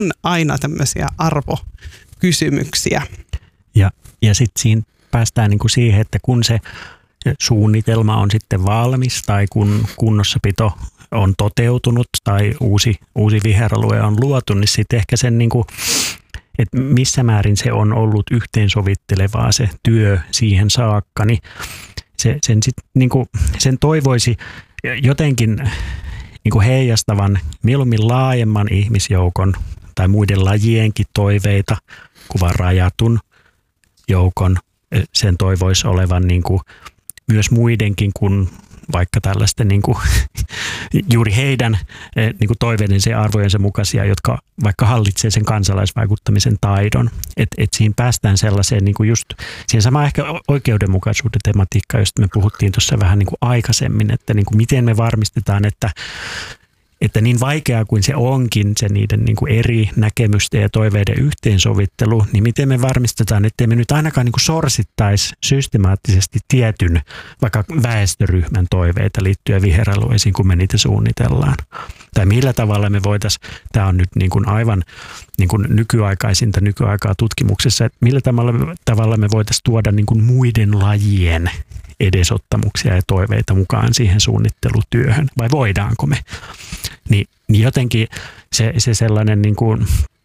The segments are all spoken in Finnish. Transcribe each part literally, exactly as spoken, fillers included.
on aina tämmöisiä arvokysymyksiä. Ja, ja sitten siinä päästään niin kuin siihen, että kun se suunnitelma on sitten valmis tai kun kunnossapito on toteutunut tai uusi, uusi viheralue on luotu, niin sitten ehkä sen, niin kuin, että missä määrin se on ollut yhteensovittelevaa se työ siihen saakka, niin se, sen, sit, niin kuin, sen toivoisi jotenkin niin kuin heijastavan mieluummin laajemman ihmisjoukon tai muiden lajienkin toiveita kuin rajatun joukon. Sen toivoisi olevan niin kuin myös muidenkin kuin vaikka tällaisten niin kuin, juuri heidän niin kuin toiveidensa ja arvojensa mukaisia, jotka vaikka hallitsee sen kansalaisvaikuttamisen taidon. Että et siinä päästään sellaiseen niin kuin just siihen samaan ehkä oikeudenmukaisuuden tematiikkaan, josta me puhuttiin tuossa vähän niin kuin aikaisemmin, että niin kuin miten me varmistetaan, että Että niin vaikeaa kuin se onkin, se niiden niin kuin eri näkemysten ja toiveiden yhteensovittelu, niin miten me varmistetaan, ettei me nyt ainakaan niin kuin sorsittaisi systemaattisesti tietyn vaikka väestöryhmän toiveita liittyen viheralueisiin, kun me niitä suunnitellaan. Tai millä tavalla me voitaisiin, tämä on nyt niin kuin aivan niin kuin nykyaikaisinta nykyaikaa tutkimuksessa, että millä tavalla, tavalla me voitaisiin tuoda niin kuin muiden lajien edesottamuksia ja toiveita mukaan siihen suunnittelutyöhön, vai voidaanko me? Niin, niin jotenkin se, se sellainen, niin kuin,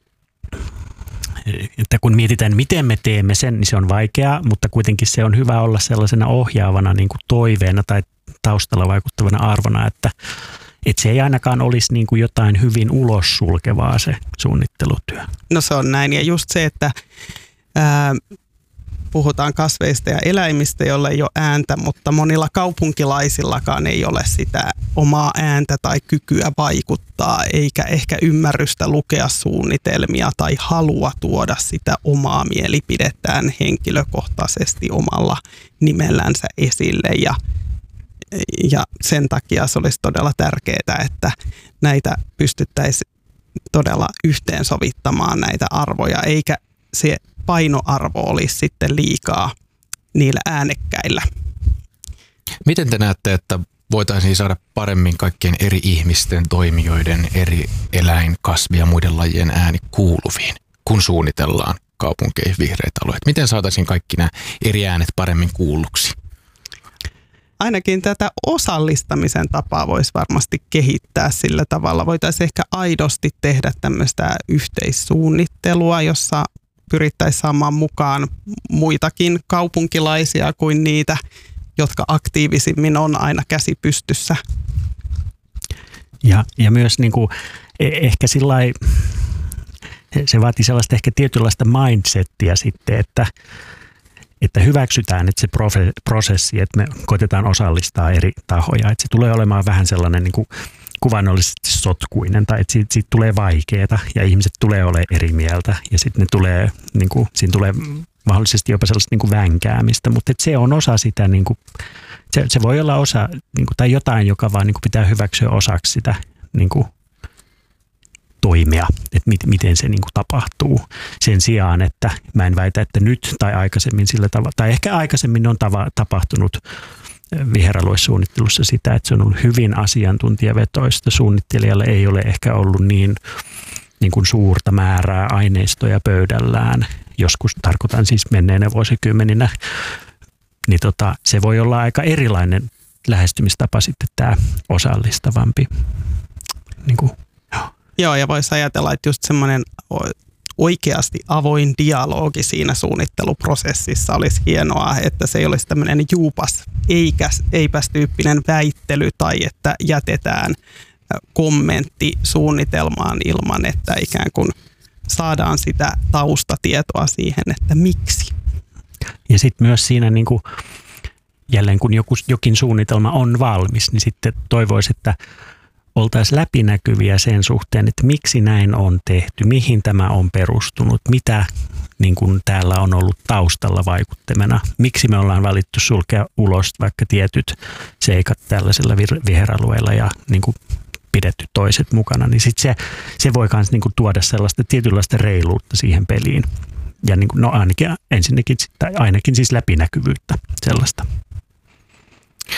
että kun mietitään, miten me teemme sen, niin se on vaikeaa, mutta kuitenkin se on hyvä olla sellaisena ohjaavana niin kuin toiveena tai taustalla vaikuttavana arvona, että, että se ei ainakaan olisi niin kuin jotain hyvin ulos sulkevaa se suunnittelutyö. No se on näin, ja just se, että ää, puhutaan kasveista ja eläimistä, joilla ei ole ääntä, mutta monilla kaupunkilaisillakaan ei ole sitä omaa ääntä tai kykyä vaikuttaa, eikä ehkä ymmärrystä lukea suunnitelmia tai halua tuoda sitä omaa mielipidettään henkilökohtaisesti omalla nimellänsä esille. Ja, ja sen takia se olisi todella tärkeää, että näitä pystyttäisiin todella yhteensovittamaan näitä arvoja, eikä se painoarvo olisi sitten liikaa niillä äänekkäillä. Miten te näette, että voitaisiin saada paremmin kaikkien eri ihmisten, toimijoiden, eri eläin-, kasvi- ja muiden lajien ääni kuuluviin, kun suunnitellaan kaupunkeihin vihreitä alueita? Miten saataisiin kaikki nämä eri äänet paremmin kuulluksi? Ainakin tätä osallistamisen tapaa voisi varmasti kehittää sillä tavalla. Voitaisiin ehkä aidosti tehdä tämmöistä yhteissuunnittelua, jossa pyrittäisiin saamaan mukaan muitakin kaupunkilaisia kuin niitä, jotka aktiivisimmin on aina käsi pystyssä. Ja, ja myös niin kuin, ehkä sillai, se vaatii sellaista ehkä tietynlaista mindsettiä sitten, että, että hyväksytään että se prosessi, että me koitetaan osallistaa eri tahoja. Että se tulee olemaan vähän sellainen niin kuin kuvainnollisesti sotkuinen tai että siitä, siitä tulee vaikeaa ja ihmiset tulee olemaan eri mieltä ja sitten ne tulee, niin kuin, siinä tulee mahdollisesti jopa sellaista niin kuin vänkäämistä, mutta että se on osa sitä, niin kuin, se, se voi olla osa niin kuin, tai jotain, joka vaan niin kuin pitää hyväksyä osaksi sitä niin kuin, toimia, että mit, miten se niin kuin, tapahtuu sen sijaan, että mä en väitä, että nyt tai aikaisemmin sillä tavalla, tai ehkä aikaisemmin on tava, tapahtunut viheraluesuunnittelussa sitä, että se on ollut hyvin asiantuntijavetoista. Suunnittelijalle ei ole ehkä ollut niin, niin kuin suurta määrää aineistoja pöydällään. Joskus tarkoitan siis menneenä vuosikymmeninä. Niin tota, se voi olla aika erilainen lähestymistapa sitten tämä osallistavampi. Niin kuin, joo. Joo, ja voisi ajatella, että just semmoinen oikeasti avoin dialogi siinä suunnitteluprosessissa olisi hienoa, että se ei olisi tämmöinen juupas eikäs, eipäs-tyyppinen väittely tai että jätetään kommentti suunnitelmaan ilman, että ikään kuin saadaan sitä taustatietoa siihen, että miksi. Ja sitten myös siinä niin kuin, jälleen kun joku, jokin suunnitelma on valmis, niin sitten toivoisi, että oltaisiin läpinäkyviä sen suhteen, että miksi näin on tehty, mihin tämä on perustunut, mitä niin kuin täällä on ollut taustalla vaikuttimena, miksi me ollaan valittu sulkea ulos vaikka tietyt seikat tällaisella viheralueella ja niin kuin pidetty toiset mukana, niin sit se, se voi myös niin kuin tuoda sellaista tietynlaista reiluutta siihen peliin. Ja niin kuin, no ainakin ensinnäkin, tai ainakin siis läpinäkyvyyttä sellaista.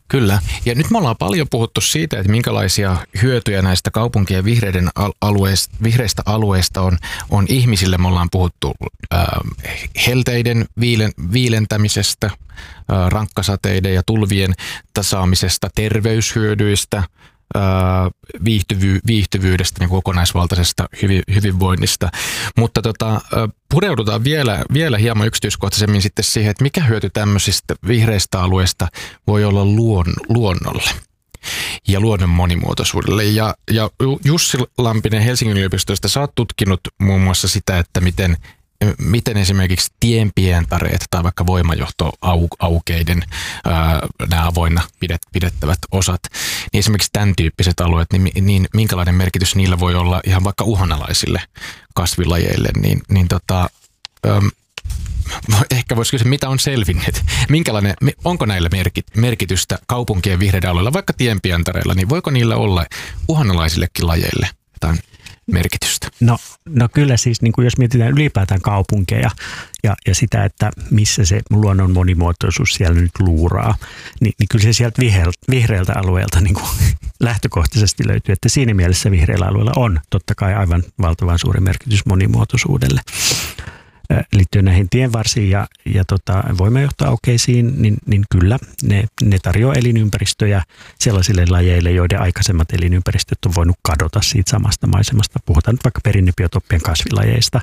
Kyllä. Ja nyt me ollaan paljon puhuttu siitä, että minkälaisia hyötyjä näistä kaupunkien vihreiden alueista, vihreistä alueista on, on ihmisille. Me ollaan puhuttu äh, helteiden viilen, viilentämisestä, äh, rankkasateiden ja tulvien tasaamisesta, terveyshyödyistä, Viihtyvy, viihtyvyydestä, niin kokonaisvaltaisesta hyvi, hyvinvoinnista. Mutta tota, pureudutaan vielä, vielä hieman yksityiskohtaisemmin sitten siihen, että mikä hyöty tämmöisistä vihreistä alueista voi olla luon, luonnolle ja luonnon monimuotoisuudelle. Ja, ja Jussi Lampinen Helsingin yliopistosta, sä oot tutkinut muun muassa sitä, että miten miten esimerkiksi tienpientareet tai vaikka voimajohtoaukeiden ää, nämä avoinna pidet, pidettävät osat, niin esimerkiksi tämän tyyppiset alueet, niin, niin minkälainen merkitys niillä voi olla ihan vaikka uhanalaisille kasvilajeille, niin, niin tota, äm, ehkä voisi kysyä, mitä on selvinnyt, minkälainen, onko näillä merkit, merkitystä kaupunkien vihreiden alueilla, vaikka tienpientareilla, niin voiko niillä olla uhanalaisillekin lajeille jotain merkitystä? No, no kyllä siis, niin kuin jos mietitään ylipäätään kaupunkeja ja, ja sitä, että missä se luonnon monimuotoisuus siellä nyt luuraa, niin, niin kyllä se sieltä vihreältä, vihreältä alueelta niin kuin lähtökohtaisesti löytyy, että siinä mielessä vihreällä alueella on totta kai aivan valtavan suuri merkitys monimuotoisuudelle. Liittyen näihin tienvarsiin ja, ja tota, voimajohtoaukeisiin, niin, niin kyllä ne, ne tarjoaa elinympäristöjä sellaisille lajeille, joiden aikaisemmat elinympäristöt on voinut kadota siitä samasta maisemasta. Puhutaan nyt vaikka perinnebiotooppien kasvilajeista,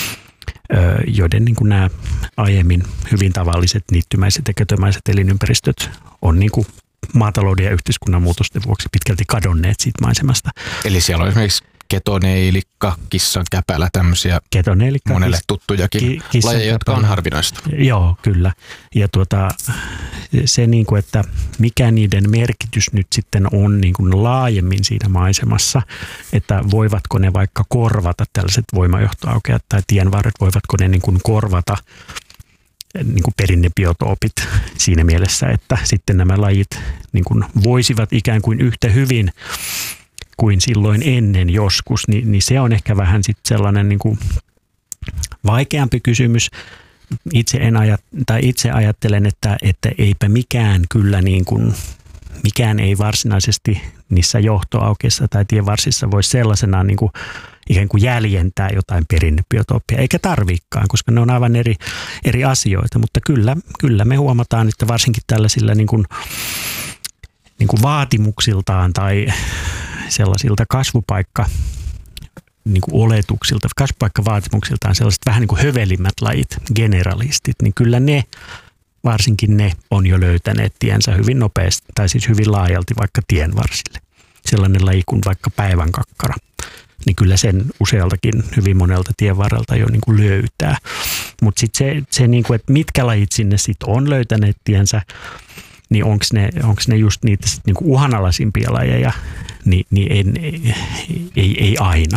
joiden niin kuin nämä aiemmin hyvin tavalliset niittymäiset ja kötömäiset elinympäristöt on niin kuin maatalouden ja yhteiskunnan muutosten vuoksi pitkälti kadonneet siitä maisemasta. Eli siellä on esimerkiksi ketoneilikka, kissan käpälä, tämmöisiä monelle tuttujakin ki, lajeja, jotka on harvinaista. Joo, kyllä. Ja tuota, se, niin kuin, että mikä niiden merkitys nyt sitten on niin kuin laajemmin siinä maisemassa, että voivatko ne vaikka korvata tällaiset voimajohtoaukeat tai tienvarret, voivatko ne niin kuin korvata niin kuin perinnebiotoopit siinä mielessä, että sitten nämä lajit niin kuin voisivat ikään kuin yhtä hyvin kuin silloin ennen joskus, niin, niin se on ehkä vähän sitten sellainen niin kuin vaikeampi kysymys. Itse, en ajat, tai itse ajattelen, että, että eipä mikään kyllä niin kuin, mikään ei varsinaisesti niissä johtoaukeissa tai tienvarsissa voi sellaisenaan niin kuin ikään kuin jäljentää jotain perinnebiotooppia, eikä tarviikaan, koska ne on aivan eri, eri asioita, mutta kyllä, kyllä me huomataan, että varsinkin tällaisilla niin kuin, niin kuin vaatimuksiltaan tai sellaisilta kasvupaikka niin kuin oletuksilta, kasvupaikkavaatimuksiltaan sellaiset vähän niin kuin hövelimmät lajit, generalistit, niin kyllä ne, varsinkin ne on jo löytäneet tiensä hyvin nopeasti, tai siis hyvin laajalti vaikka tienvarsille. Sellainen laji kuin vaikka päivänkakkara, niin kyllä sen usealtakin hyvin monelta tienvarrelta jo niin kuin löytää. Mutta sitten se, se niin kuin, että mitkä lajit sinne sitten on löytäneet tiensä, niin onko ne, ne just niitä sit niinku uhanalaisimpia lajeja, niin, niin en, ei, ei, ei aina.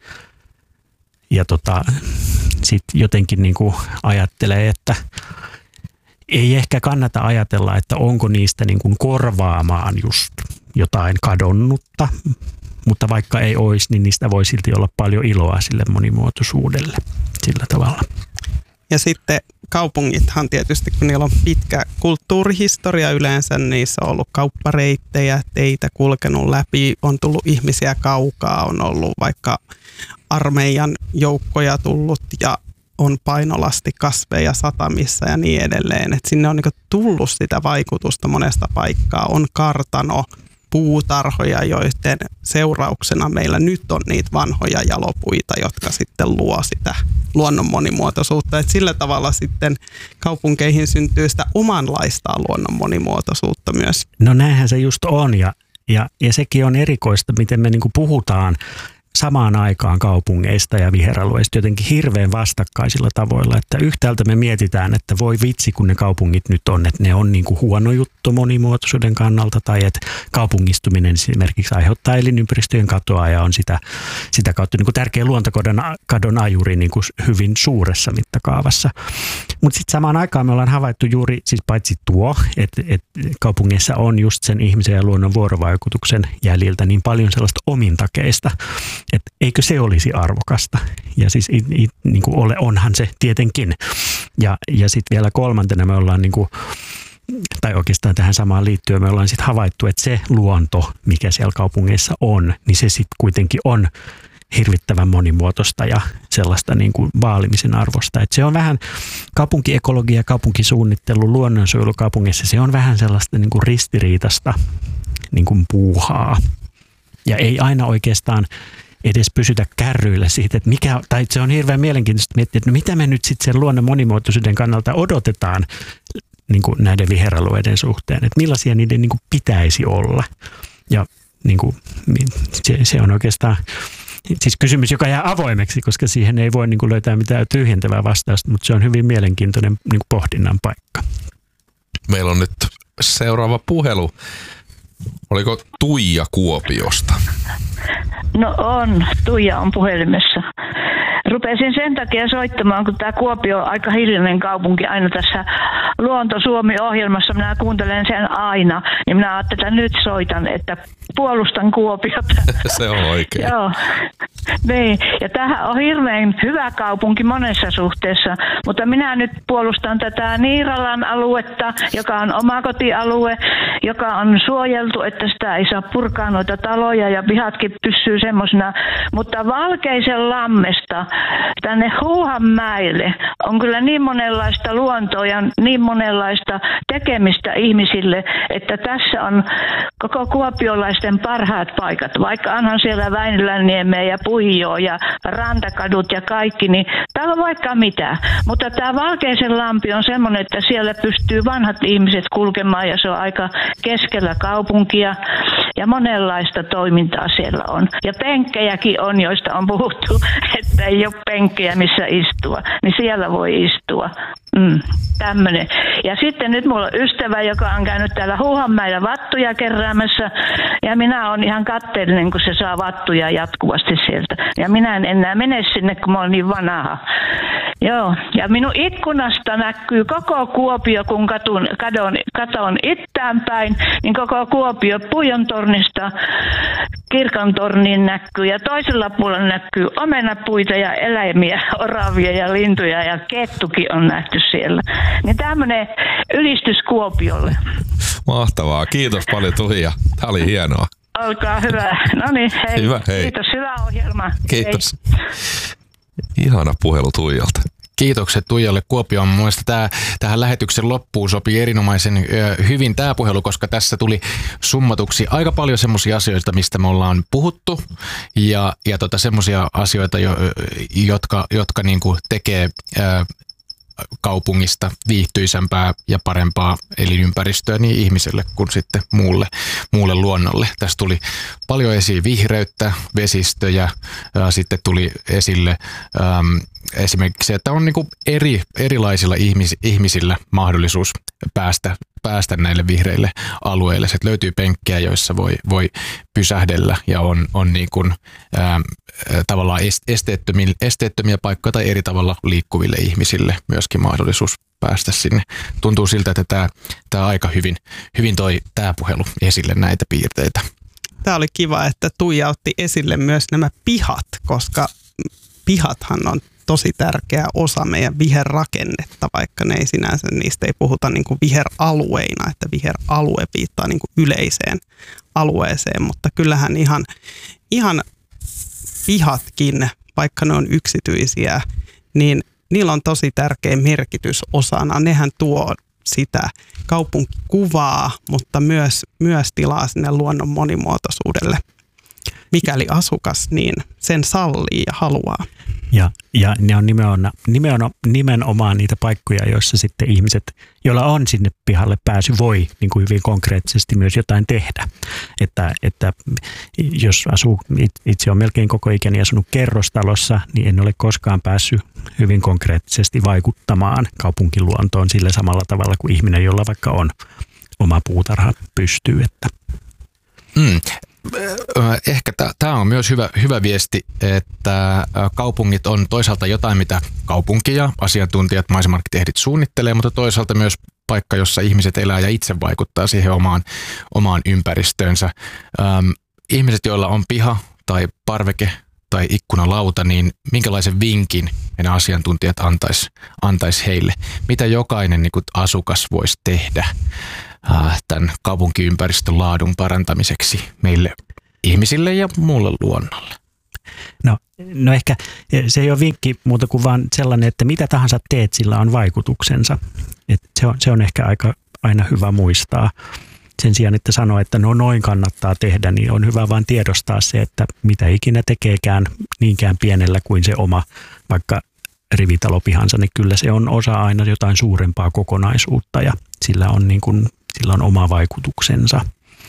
Ja tota, sitten jotenkin niinku ajattelee, että ei ehkä kannata ajatella, että onko niistä niinku korvaamaan just jotain kadonnutta, mutta vaikka ei olisi, niin niistä voi silti olla paljon iloa sille monimuotoisuudelle sillä tavalla. Ja sitten kaupungithan tietysti, kun niillä on pitkä kulttuurihistoria yleensä, niissä on ollut kauppareittejä, teitä kulkenut läpi, on tullut ihmisiä kaukaa, on ollut vaikka armeijan joukkoja tullut ja on painolasti kasveja satamissa ja niin edelleen. Et sinne on niinku tullut sitä vaikutusta monesta paikkaa, on kartano, puutarhoja, joiden seurauksena meillä nyt on niitä vanhoja jalopuita, jotka sitten luo sitä luonnon monimuotoisuutta. Et sillä tavalla sitten kaupunkeihin syntyy sitä omanlaista luonnon monimuotoisuutta myös. No näinhän se just on ja, ja, ja sekin on erikoista, miten me niinku puhutaan samaan aikaan kaupungeista ja viheralueista jotenkin hirveän vastakkaisilla tavoilla, että yhtäältä me mietitään, että voi vitsi, kun ne kaupungit nyt on, että ne on niin kuin huono juttu monimuotoisuuden kannalta, tai että kaupungistuminen esimerkiksi aiheuttaa elinympäristöjen katoa ja on sitä, sitä kautta niin kuin tärkeä luontokadon kadon ajuri niin kuin hyvin suuressa mittakaavassa. Mutta sitten samaan aikaan me ollaan havaittu juuri, siis paitsi tuo, että, että kaupungeissa on just sen ihmisen ja luonnon vuorovaikutuksen jäljiltä niin paljon sellaista omintakeista, että eikö se olisi arvokasta. Ja siis it, it, niin kuin ole, onhan se tietenkin. Ja, ja sitten vielä kolmantena me ollaan niin kuin tai oikeastaan tähän samaan liittyen me ollaan sitten havaittu, että se luonto, mikä siellä kaupungeissa on, niin se sitten kuitenkin on hirvittävän monimuotoista ja sellaista niin kuin vaalimisen arvosta. Että se on vähän kaupunkiekologia, kaupunkisuunnittelu, luonnonsuojelu kaupungeissa, se on vähän sellaista niin kuin ristiriitasta niin kuin puuhaa. Ja ei aina oikeastaan edes pysytä kärryillä siitä, että mikä, tai se on hirveän mielenkiintoista miettiä, että no mitä me nyt sitten sen luonnon monimuotoisuuden kannalta odotetaan niin kuin näiden viheralueiden suhteen, että millaisia niiden niin kuin pitäisi olla. Ja niin kuin, se, se on oikeastaan siis kysymys, joka jää avoimeksi, koska siihen ei voi niin kuin löytää mitään tyhjentävää vastausta, mutta se on hyvin mielenkiintoinen niin kuin pohdinnan paikka. Meillä on nyt seuraava puhelu. Oliko Tuija Kuopiosta? No on, Tuija on puhelimessa. Rupesin sen takia soittamaan, kun tämä Kuopio on aika hiljainen kaupunki aina tässä Luonto Suomi-ohjelmassa. Minä kuuntelen sen aina, niin minä ajattelin, että nyt soitan, että puolustan Kuopiota. Se on oikein. Joo. Niin. Ja tämähän on hirveän hyvä kaupunki monessa suhteessa, mutta minä nyt puolustan tätä Niiralan aluetta, joka on omakotialue, joka on suojeltu, että sitä ei saa purkaa noita taloja ja pihatkin pysyy semmoisena. Mutta Valkeisen lammesta tänne Huuhanmäelle on kyllä niin monenlaista luontoa ja niin monenlaista tekemistä ihmisille, että tässä on koko kuopiolaisten parhaat paikat. Vaikka onhan siellä Väinölänniemeä ja Puhjoa ja rantakadut ja kaikki, niin täällä on vaikka mitä. Mutta tämä Valkeisen lampi on semmoinen, että siellä pystyy vanhat ihmiset kulkemaan ja se on aika keskellä kaupunkia ja monenlaista toimintaa siellä on. Ja penkkejäkin on, joista on puhuttu, että ei ole penkkejä missä istua, niin siellä voi istua. Mm, tämmönen. Ja sitten nyt mulla on ystävä, joka on käynyt täällä Huuhanmäellä vattuja keräämässä ja minä olen ihan katteellinen, kun se saa vattuja jatkuvasti sieltä. Ja minä en enää mene sinne, kun mä olen niin vanha. Joo, ja minun ikkunasta näkyy koko Kuopio, kun katun, kadon, katon ittään päin, niin koko Kuopio Puijontornista Kirkontorniin näkyy ja toisella puolella näkyy omenapuita ja eläimiä, oravia ja lintuja ja kettukin on nähty siellä. Niin tämmöinen ylistys Kuopiolle. Mahtavaa. Kiitos paljon Tuija. Tämä oli hienoa. Olkaa hyvä. No niin, hei. Hyvä, hei. Kiitos, hyvä ohjelma. Kiitos. Hei. Ihana puhelu Tuijalta. Kiitokset Tuijalle Kuopioon. Mun mielestä tämä, tähän lähetyksen loppuun sopii erinomaisen ö, hyvin tämä puhelu, koska tässä tuli summatuksi aika paljon semmoisia asioita, mistä me ollaan puhuttu ja, ja tota, semmoisia asioita, jo, jotka, jotka niinku tekee ö, kaupungista viihtyisämpää ja parempaa elinympäristöä niin ihmiselle kuin sitten muulle, muulle luonnolle. Tässä tuli paljon esiin vihreyttä, vesistöjä, ja sitten tuli esille äm, esimerkiksi se, että on niin kuin eri, erilaisilla ihmis, ihmisillä mahdollisuus päästä, päästä näille vihreille alueille. Se löytyy penkkejä, joissa voi, voi pysähdellä ja on, on niin kuin, ää, tavallaan esteettömiä, esteettömiä paikkoja tai eri tavalla liikkuville ihmisille myöskin mahdollisuus päästä sinne. Tuntuu siltä, että tämä, tämä aika hyvin, hyvin toi tämä puhelu esille näitä piirteitä. Tämä oli kiva, että Tuija otti esille myös nämä pihat, koska pihathan on tosi tärkeä osa meidän viherrakennetta, vaikka ne ei sinänsä, niistä ei puhuta niin kuin viheralueina, että viheralue viittaa niin kuin yleiseen alueeseen, mutta kyllähän ihan, ihan pihatkin, vaikka ne on yksityisiä, niin niillä on tosi tärkeä merkitys osana. Nehän tuo sitä kaupunkikuvaa, mutta myös, myös tilaa sinne luonnon monimuotoisuudelle, mikäli asukas niin sen sallii ja haluaa. Ja, ja ne on nimenomaan, nimenomaan, nimenomaan niitä paikkoja, joissa sitten ihmiset, joilla on sinne pihalle pääsy, voi niin kuin hyvin konkreettisesti myös jotain tehdä. Että, että jos asuu, itse on melkein koko ikäni asunut kerrostalossa, niin en ole koskaan päässyt hyvin konkreettisesti vaikuttamaan kaupunkiluontoon sillä samalla tavalla kuin ihminen, jolla vaikka on oma puutarha pystyy. Että. Mm. Ehkä tämä on myös hyvä, hyvä viesti, että kaupungit on toisaalta jotain, mitä kaupunki ja asiantuntijat, maisemarkkitehdit suunnittelee, mutta toisaalta myös paikka, jossa ihmiset elää ja itse vaikuttaa siihen omaan, omaan ympäristöönsä. Ähm, ihmiset, joilla on piha tai parveke tai ikkunalauta, niin minkälaisen vinkin meidän asiantuntijat antaisi antais heille. Mitä jokainen niin kuin asukas voisi tehdä äh, tämän kaupunkiympäristön laadun parantamiseksi meille ihmisille ja muulle luonnolle? No, no ehkä se ei ole vinkki muuta kuin vaan sellainen, että mitä tahansa teet, sillä on vaikutuksensa. Et se, on, se on ehkä aika aina hyvä muistaa. Sen sijaan, että sanoo, että no noin kannattaa tehdä, niin on hyvä vaan tiedostaa se, että mitä ikinä tekeekään niinkään pienellä kuin se oma vaikka rivitalopihansa, niin kyllä se on osa aina jotain suurempaa kokonaisuutta ja sillä on, niin kuin, sillä on oma vaikutuksensa.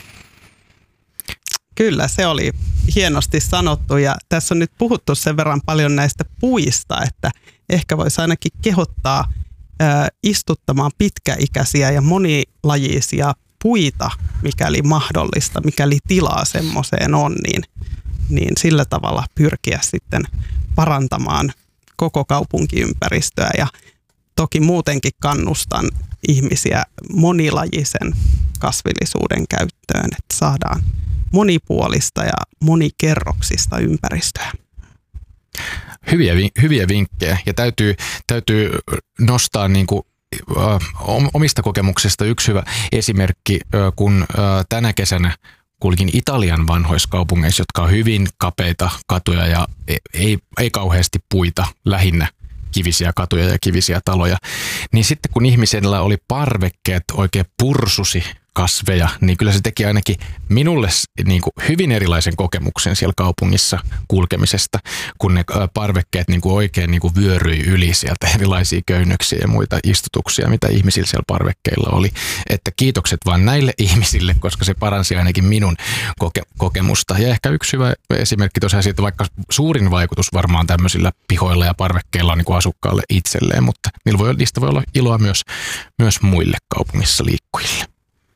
Kyllä, se oli hienosti sanottu ja tässä on nyt puhuttu sen verran paljon näistä puista, että ehkä voisi ainakin kehottaa ää, istuttamaan pitkäikäisiä ja monilajisia puita, mikäli mahdollista, mikäli tilaa semmoiseen on, niin, niin sillä tavalla pyrkiä sitten parantamaan koko kaupunkiympäristöä ja toki muutenkin kannustan ihmisiä monilajisen kasvillisuuden käyttöön, että saadaan monipuolista ja monikerroksista ympäristöä. Hyviä, hyviä vinkkejä ja täytyy, täytyy nostaa niin kuin omista kokemuksista yksi hyvä esimerkki, kun tänä kesänä kulkin Italian vanhoissa kaupungeissa, jotka on hyvin kapeita katuja ja ei, ei kauheasti puita, lähinnä kivisiä katuja ja kivisiä taloja, niin sitten kun ihmisellä oli parvekkeet oikein pursusi kasveja, niin kyllä se teki ainakin minulle niin kuin hyvin erilaisen kokemuksen siellä kaupungissa kulkemisesta, kun ne parvekkeet niin kuin oikein niin kuin vyöryi yli sieltä erilaisia köynnöksiä ja muita istutuksia, mitä ihmisillä siellä parvekkeilla oli. Että kiitokset vaan näille ihmisille, koska se paransi ainakin minun koke- kokemusta. Ja ehkä yksi hyvä esimerkki tosiaan siitä, vaikka suurin vaikutus varmaan tämmöisillä pihoilla ja parvekkeilla on niin kuin asukkaalle itselleen, mutta niillä voi, niistä voi olla iloa myös, myös muille kaupungissa liikkujille.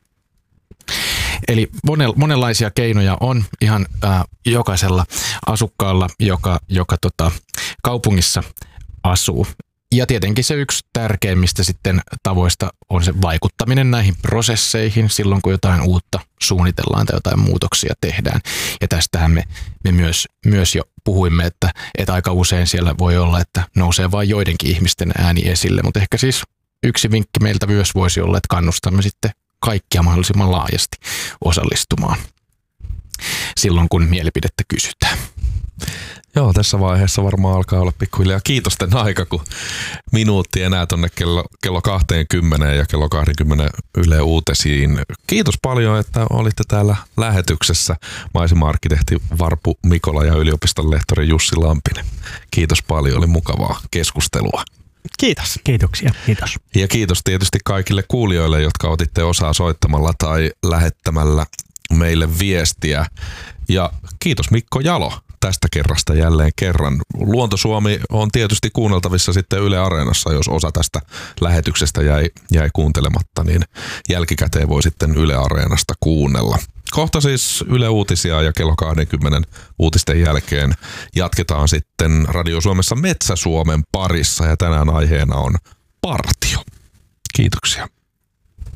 Eli monenlaisia keinoja on ihan äh, jokaisella asukkaalla, joka, joka tota, kaupungissa asuu. Ja tietenkin se yksi tärkeimmistä sitten tavoista on se vaikuttaminen näihin prosesseihin silloin, kun jotain uutta suunnitellaan tai jotain muutoksia tehdään. Ja tästähän me, me myös, myös jo puhuimme, että, että aika usein siellä voi olla, että nousee vain joidenkin ihmisten ääni esille. Mutta ehkä siis yksi vinkki meiltä myös voisi olla, että kannustamme sitten kaikkia mahdollisimman laajasti osallistumaan silloin, kun mielipidettä kysytään. Joo, tässä vaiheessa varmaan alkaa olla pikkuhiljaa kiitosten aika, kun minuutti enää tuonne kello, kello kaksikymmentä ja kello kaksikymmentä Yle Uutisiin. Kiitos paljon, että olitte täällä lähetyksessä, maisema-arkkitehti Varpu Mikola ja yliopiston lehtori Jussi Lampinen. Kiitos paljon, oli mukavaa keskustelua. Kiitos. Kiitoksia, kiitos. Ja kiitos tietysti kaikille kuulijoille, jotka otitte osaa soittamalla tai lähettämällä meille viestiä. Ja kiitos Mikko Jalo tästä kerrasta jälleen kerran. Luonto Suomi on tietysti kuunneltavissa sitten Yle Areenassa, jos osa tästä lähetyksestä jäi, jäi kuuntelematta, niin jälkikäteen voi sitten Yle Areenasta kuunnella. Kohta siis Yle Uutisia ja kello kaksikymmentä uutisten jälkeen jatketaan sitten Radio Suomessa Metsä-Suomen parissa ja tänään aiheena on partio. Kiitoksia.